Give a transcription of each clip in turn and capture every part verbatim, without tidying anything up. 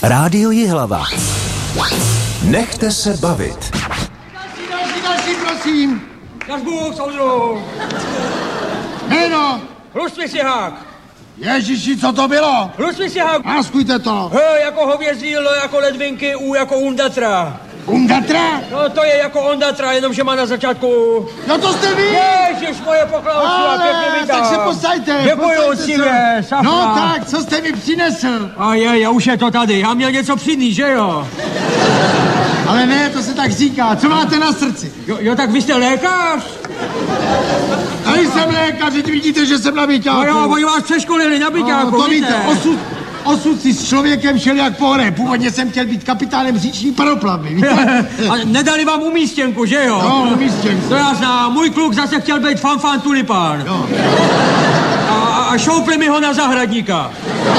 Rádio Jihlava. Nechte se bavit. Další, další, další, prosím. Kažbůh, soudru. Jméno. Lustvy Sihák. Ježiši, co to bylo? Lustvy Sihák. Máskujte to. H jako hovězí, L jako ledvinky, U jako Undatra. Undatra? No to je jako Ondatra, jenomže má na začátku... No to jste vy! Ježiš, moje poklauču, a pěkně vítám. Tak se posaďte. Děkuju, cíle, safra. No tak, co jste mi přinesl? A je, je, už je to tady, já měl něco přinést, že jo? Ale ne, to se tak říká. Co máte na srdci? Jo, jo tak vy jste lékař? A jsem lékař, teď vidíte, že jsem na byťáku. No jo, oni vás přeškolili na byťáku, no, to víte. víte, osud, osud si s člověkem šel jak po hře. Původně jsem chtěl být kapitánem říční paroplavby, víte? A nedali vám umístěnku, že jo? No, umístěnku. To já znám, můj kluk zase chtěl být fanfán tulipán. Jo. A, a, a šoupli mi ho na zahradníka.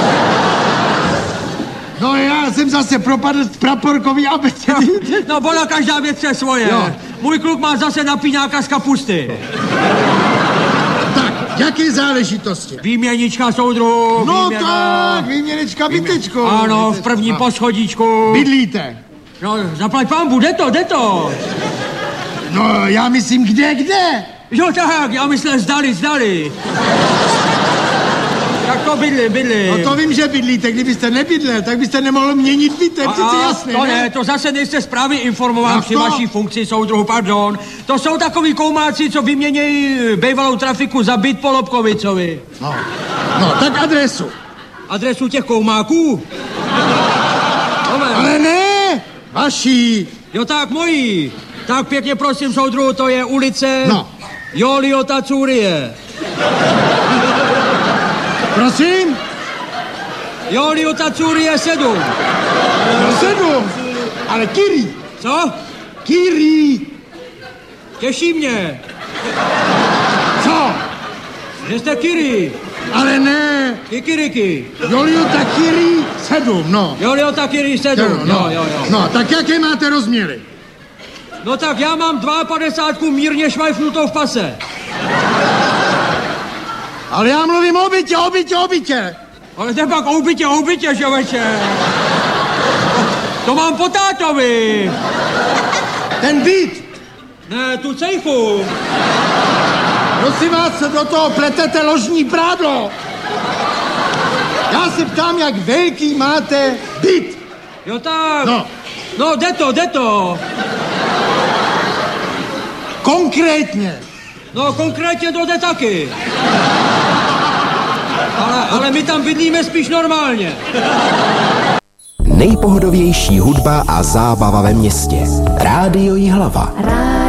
No já jsem zase propadl z praporkový abecedy. No, bona každá věc je svoje. Jo. Můj kluk má zase napínáka z kapusty. Tak, jaké záležitosti? Výměnička, soudru. No výměna. tak, výměnička bytečko. Ano, v prvním poschodíčku. Bydlíte? No, zaplať pánbu, jde to, jde to. No, já myslím, kde, kde? Jo, tak, já myslím, zdali, zdali. Jak to bydli, bydli. No to vím, že bydlíte. Kdybyste nebydlel, tak byste nemohl měnit byt, to je přece jasné, to ne? ne, to zase nejste správně informován Jak při to? vaší funkci, soudruhu, pardon. To jsou takový koumáci, co vyměnějí bývalou trafiku za byt po Lobkovicovi. No, no tak adresu. Adresu těch koumáků? Ale ne, vaší. Jo, tak mojí. Tak pěkně prosím, soudruhu, to je ulice No. Joliota Curie. Prosím? Joliota Curie sedm. No sedm. Ale Kiri. Co? Kiri. Těší mě, Co? že jste Kiri. Ale ne. Kikiriky. Joliota Kiri sedm, no. Joliota Kiri sedm. No, Jo, jo, jo. no, tak jaké máte rozměry? No tak já mám padesátku mírně švajfnutou v pase. Ale já mluvím o bytě, o bytě, o bytě. Ale to pak o bytě, o bytě, že veče. To mám po tátovi. Ten byt. Ne, tu cejchu. Prosím vás, do toho pletete ložní prádlo. Já se ptám, jak velký máte byt. Jo tak. No. No, jde to, jde to. Konkrétně. No, konkrétně to jde taky. Ale, ale my tam bydlíme spíš normálně. Nejpohodovější hudba a zábava ve městě. Rádio Jihlava.